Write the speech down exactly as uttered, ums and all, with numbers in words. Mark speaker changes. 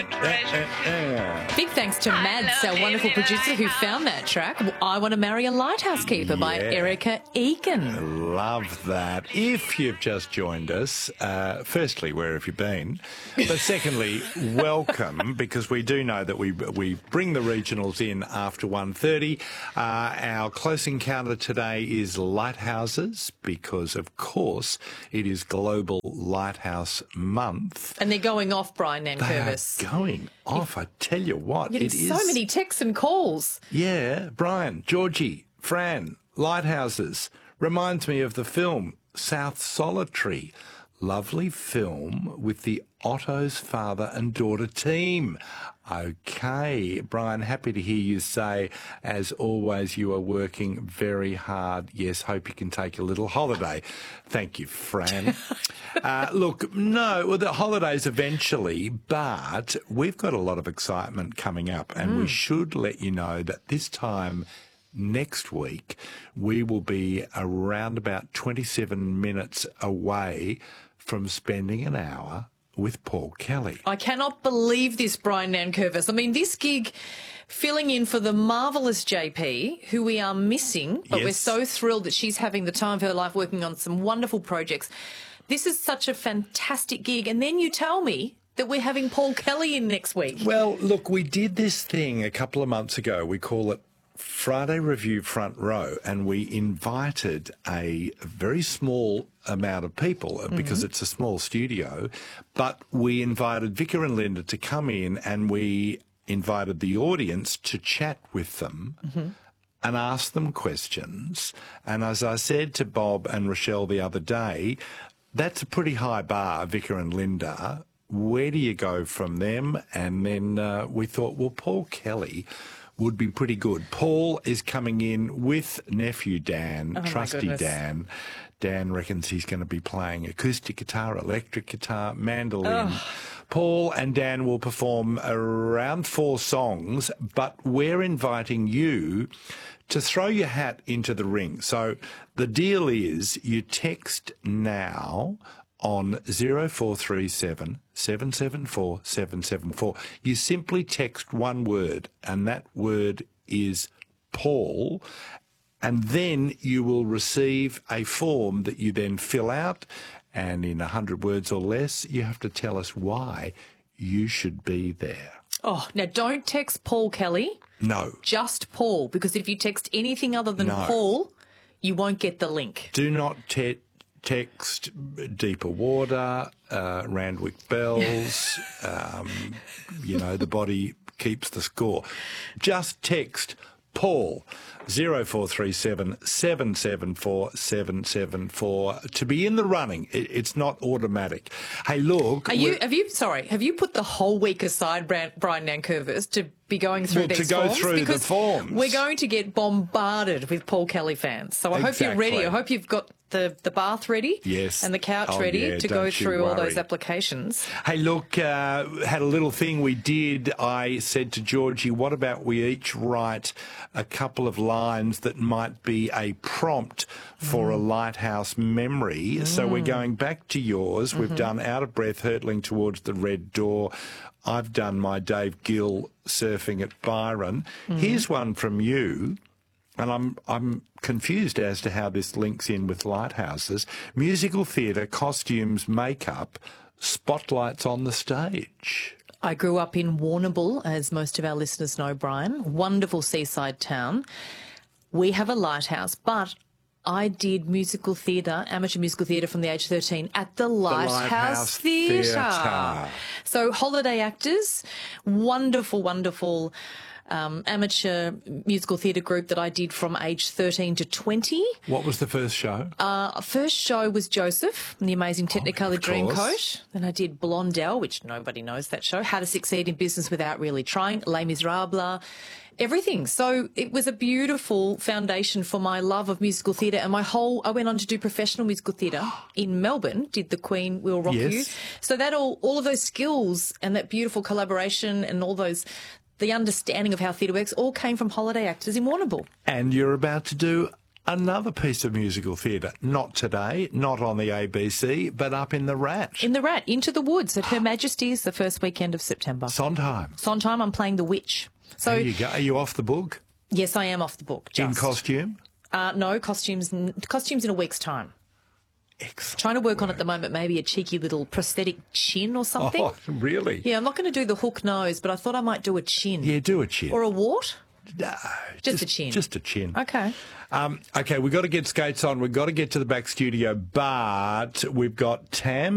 Speaker 1: Big thanks to Mads, our wonderful producer, who found that track. I Want to Marry a Lighthouse Keeper by
Speaker 2: Yeah.
Speaker 1: Erica Eakin.
Speaker 2: Love that. If you've just joined us, uh, firstly, where have you been? But secondly, welcome, because we do know that we we bring the regionals in after one thirty. Uh, our close encounter today is lighthouses, because, of course, it is Global Lighthouse Month.
Speaker 1: And they're going off, Brian
Speaker 2: They
Speaker 1: Nankervis.
Speaker 2: are going off, I tell you what.
Speaker 1: Getting
Speaker 2: It is
Speaker 1: so many texts and calls.
Speaker 2: Yeah, Brian, Georgie, Fran, Lighthouses. Reminds me of the film South Solitary. Lovely film with the Otto's father and daughter team. Okay, Brian, happy to hear you say, as always, you are working very hard. Yes, hope you can take a little holiday. Thank you, Fran. uh, look, no, well, the holidays eventually, but we've got a lot of excitement coming up, and mm. we should let you know that this time next week we will be around about twenty-seven minutes away from spending an hour with Paul Kelly.
Speaker 1: I cannot believe this, Brian Nankervis. I mean, this gig filling in for the marvellous J P, who we are missing, but
Speaker 2: Yes.
Speaker 1: we're so thrilled that she's having the time of her life working on some wonderful projects. This is such a fantastic gig. And then you tell me that we're having Paul Kelly in next week.
Speaker 2: Well, look, we did this thing a couple of months ago. We call it Friday Review Front Row, and we invited a very small amount of people because mm-hmm. it's a small studio, but we invited Vicar and Linda to come in, and we invited the audience to chat with them mm-hmm. and ask them questions. And as I said to Bob and Rochelle the other day, that's a pretty high bar, Vicar and Linda. Where do you go from them? And then uh, we thought, well, Paul Kelly would be pretty good. Paul is coming in with nephew Dan,
Speaker 1: oh
Speaker 2: trusty Dan. Dan reckons he's going to be playing acoustic guitar, electric guitar, mandolin. Oh. Paul and Dan will perform around four songs, but we're inviting you to throw your hat into the ring. So the deal is you text now on zero four three seven, seven seven four, seven seven four. You simply text one word, and that word is Paul, and then you will receive a form that you then fill out, and in a hundred words or less, you have to tell us why you should be there.
Speaker 1: Oh, now don't text Paul Kelly.
Speaker 2: No.
Speaker 1: Just Paul, because if you text anything other than
Speaker 2: no.
Speaker 1: Paul, you won't get the link.
Speaker 2: Do not te- text Deeper Water, uh, Randwick Bells, um, you know, the body keeps the score. Just text Paul, zero four three seven, seven seven four, seven seven four to be in the running. It, it's not automatic. Hey, look.
Speaker 1: Are you, have you, sorry, have you put the whole week aside, Brian, Brian Nankervis, to be going through
Speaker 2: well,
Speaker 1: these
Speaker 2: to go
Speaker 1: forms?
Speaker 2: through
Speaker 1: because
Speaker 2: the forms.
Speaker 1: We're going to get bombarded with Paul Kelly fans. So I
Speaker 2: exactly.
Speaker 1: hope you're ready. I hope you've got the, the bath ready.
Speaker 2: Yes.
Speaker 1: And the couch
Speaker 2: oh,
Speaker 1: ready
Speaker 2: yeah,
Speaker 1: to go through all
Speaker 2: worry.
Speaker 1: those applications.
Speaker 2: Hey, look, uh, had a little thing we did. I said to Georgie, what about we each write a couple of lines that might be a prompt for mm. a lighthouse memory? Mm. So we're going back to yours. Mm-hmm. We've done Out of Breath, Hurtling Towards the Red Door. I've done my Dave Gill Surfing at Byron. Mm. Here's one from you. And I'm I'm confused as to how this links in with lighthouses. Musical theatre, costumes, makeup, spotlights on the stage.
Speaker 1: I grew up in Warrnambool, as most of our listeners know, Brian. Wonderful seaside town. We have a lighthouse, but I did musical theatre, amateur musical theatre from the age of thirteen at the Lighthouse,
Speaker 2: the Lighthouse
Speaker 1: Theatre.
Speaker 2: Theatre.
Speaker 1: So holiday actors, wonderful, wonderful um, amateur musical theatre group that I did from age thirteen to twenty.
Speaker 2: What was the first show?
Speaker 1: Uh, first show was Joseph and the Amazing Technicolor
Speaker 2: oh,
Speaker 1: Dreamcoat. Then I did Blondell, which nobody knows that show. How to Succeed in Business Without Really Trying. Les Miserables. Everything. So it was a beautiful foundation for my love of musical theatre, and my whole, I went on to do professional musical theatre in Melbourne, did The Queen Will Rock
Speaker 2: yes.
Speaker 1: You. So that all, all of those skills and that beautiful collaboration and all those, the understanding of how theatre works all came from holiday actors in Warrnambool.
Speaker 2: And you're about to do another piece of musical theatre. Not today, not on the A B C, but up in the Rat.
Speaker 1: In the Rat, Into the Woods at Her Majesty's the first weekend of September.
Speaker 2: Sondheim.
Speaker 1: Sondheim, I'm playing the witch. So
Speaker 2: There you go. Are you off the book?
Speaker 1: yes, I am off the book. Just.
Speaker 2: In costume?
Speaker 1: Uh, no, costumes costumes in a week's time.
Speaker 2: Excellent.
Speaker 1: Trying to work on at the moment maybe a cheeky little prosthetic chin or something.
Speaker 2: Oh, really?
Speaker 1: Yeah, I'm not going to do the hook nose, but I thought I might do a chin.
Speaker 2: Yeah, do a chin.
Speaker 1: Or a wart?
Speaker 2: No,
Speaker 1: Just a chin.
Speaker 2: Just a chin.
Speaker 1: Okay.
Speaker 2: Um, okay, we've got to get skates on. We've got to get to the back studio, but we've got Tam